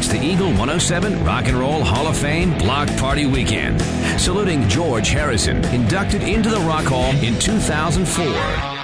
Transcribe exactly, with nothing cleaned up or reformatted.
It's the Eagle one oh seven Rock and Roll Hall of Fame Block Party Weekend. Saluting George Harrison, inducted into the Rock Hall in two thousand four.